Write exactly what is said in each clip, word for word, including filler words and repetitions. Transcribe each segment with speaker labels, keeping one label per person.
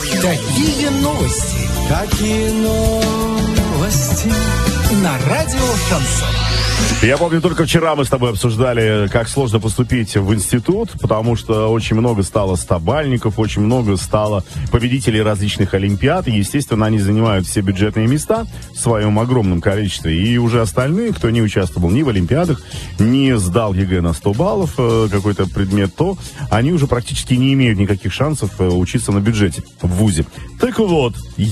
Speaker 1: Такие новости.
Speaker 2: Какие новости?
Speaker 1: На радио Шансон.
Speaker 3: Я помню, только вчера мы с тобой обсуждали, как сложно поступить в институт, потому что очень много стало стабальников, очень много стало победителей различных олимпиад, и, естественно, они занимают все бюджетные места в своем огромном количестве, и уже остальные, кто не участвовал ни в олимпиадах, не сдал ЕГЭ на сто баллов, какой-то предмет, то они уже практически не имеют никаких шансов учиться на бюджете в вузе. Так вот,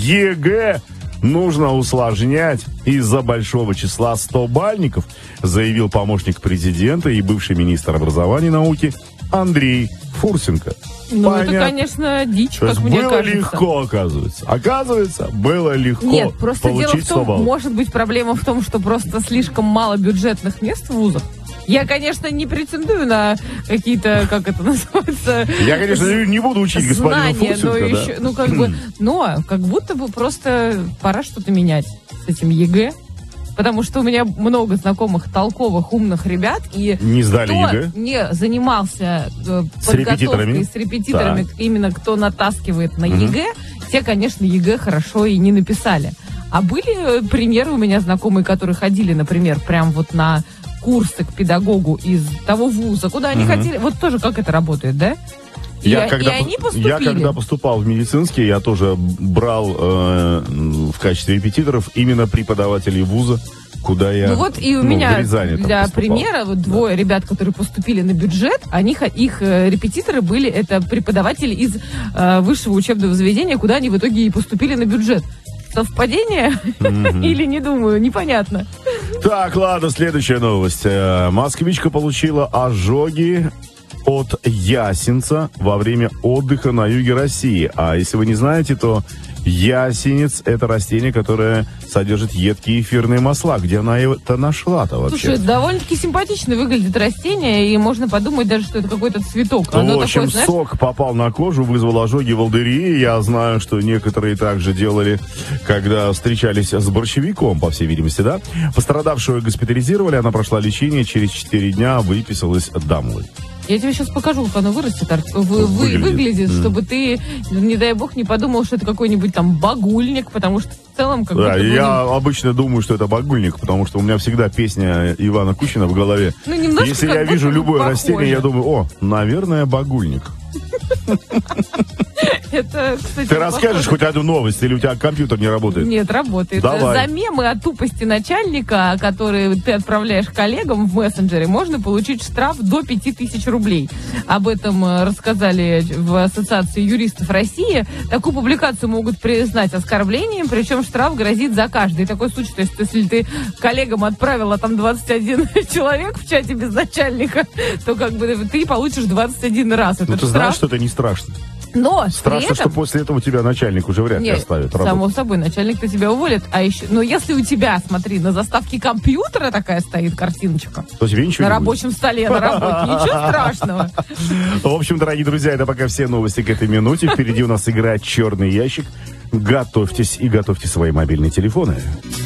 Speaker 3: ЕГЭ нужно усложнять из-за большого числа стобальников, заявил помощник президента и бывший министр образования и науки Андрей Фурсенко.
Speaker 4: Ну,
Speaker 3: Понятно.
Speaker 4: это, конечно, дичь,
Speaker 3: То
Speaker 4: как
Speaker 3: есть
Speaker 4: мне
Speaker 3: было
Speaker 4: кажется.
Speaker 3: легко, оказывается. Оказывается, было легко
Speaker 4: Нет, просто дело
Speaker 3: получить
Speaker 4: в том,
Speaker 3: сто баллов.
Speaker 4: может быть, проблема в том, что просто слишком мало бюджетных мест в вузах. Я, конечно, не претендую на какие-то, как это называется...
Speaker 3: Я, конечно, не буду учить господина
Speaker 4: знания,
Speaker 3: Фурсенко,
Speaker 4: но
Speaker 3: да.
Speaker 4: еще, ну, как бы, но как будто бы просто пора что-то менять с этим ЕГЭ. Потому что у меня много знакомых толковых, умных ребят, и
Speaker 3: Не сдали
Speaker 4: кто
Speaker 3: ЕГЭ?
Speaker 4: не занимался э,
Speaker 3: С
Speaker 4: подготовкой
Speaker 3: репетиторами?
Speaker 4: с репетиторами,
Speaker 3: Так.
Speaker 4: именно кто натаскивает на
Speaker 3: Мгм.
Speaker 4: ЕГЭ, те, конечно, ЕГЭ хорошо и не написали. А были э, примеры у меня знакомые, которые ходили, например, прям вот на курсы к педагогу из того вуза, куда они
Speaker 3: Мгм.
Speaker 4: хотели. Вот тоже как это работает, да? И,
Speaker 3: Я,
Speaker 4: и
Speaker 3: когда,
Speaker 4: они
Speaker 3: пос-
Speaker 4: поступили.
Speaker 3: я когда поступал в медицинский, я тоже брал э, в качестве репетиторов именно преподавателей вуза, куда я
Speaker 4: Ну вот и у
Speaker 3: ну, в
Speaker 4: меня
Speaker 3: Рязани там
Speaker 4: для
Speaker 3: поступал.
Speaker 4: примера вот двое ребят, которые поступили на бюджет, они, ха- их э, репетиторы были, это преподаватели из э, высшего учебного заведения, куда они в итоге и поступили на бюджет. Совпадение? Или не думаю, непонятно.
Speaker 3: Так, ладно, следующая новость. Э, Москвичка получила ожоги от ясенца во время отдыха на юге России. А если вы не знаете, то ясенец – это растение, которое содержит едкие эфирные масла. Где она это нашла-то вообще?
Speaker 4: Слушай, довольно-таки симпатично выглядит растение, и можно подумать даже, что это какой-то цветок.
Speaker 3: Ну,
Speaker 4: Оно
Speaker 3: в общем,
Speaker 4: такое, знаешь,
Speaker 3: сок попал на кожу, вызвал ожоги, волдыри. Я знаю, что некоторые также делали, когда встречались с борщевиком, по всей видимости, да? Пострадавшую госпитализировали, она прошла лечение, через четыре дня выписалась домой.
Speaker 4: я тебе сейчас покажу, как оно вырастет, Ар- вы- вы-
Speaker 3: Выглядит.
Speaker 4: выглядит,
Speaker 3: М.
Speaker 4: чтобы ты, не дай бог, не подумал, что это какой-нибудь там багульник, потому что в целом как
Speaker 3: Да,
Speaker 4: будто бы,
Speaker 3: я
Speaker 4: ну,
Speaker 3: обычно думаю, что это багульник, потому что у меня всегда песня Ивана Кучина в голове.
Speaker 4: Ну, немножко
Speaker 3: Если
Speaker 4: как
Speaker 3: я
Speaker 4: будто
Speaker 3: вижу
Speaker 4: бы
Speaker 3: любое
Speaker 4: похоже.
Speaker 3: растение, я думаю, о, наверное, багульник.
Speaker 4: это, кстати,
Speaker 3: Ты расскажешь
Speaker 4: похоже.
Speaker 3: хоть одну новость, или у тебя компьютер не работает?
Speaker 4: Нет, работает.
Speaker 3: Давай.
Speaker 4: За мемы о тупости начальника, которые ты отправляешь коллегам в мессенджере, можно получить штраф до пяти тысяч рублей. Об этом э, рассказали в Ассоциации юристов России. Такую публикацию могут признать оскорблением, причем штраф грозит за каждый такой случай. То есть, если ты коллегам отправила там двадцать один человек в чате без начальника, то как бы ты получишь двадцать один раз этот
Speaker 3: Ну, ты
Speaker 4: штраф.
Speaker 3: знаешь, что это не страшно.
Speaker 4: Но
Speaker 3: Страшно,
Speaker 4: при этом...
Speaker 3: что после этого тебя начальник уже вряд ли
Speaker 4: Нет,
Speaker 3: оставит
Speaker 4: само
Speaker 3: работать.
Speaker 4: собой, начальник-то тебя уволит. А еще, но если у тебя, смотри, на заставке компьютера такая стоит картиночка,
Speaker 3: То тебе ничего
Speaker 4: на
Speaker 3: не
Speaker 4: рабочем столе, на работе, ничего страшного.
Speaker 3: будет. В общем, дорогие друзья, это пока все новости к этой минуте. Впереди у нас играет «Черный ящик». Готовьтесь и готовьте свои мобильные телефоны.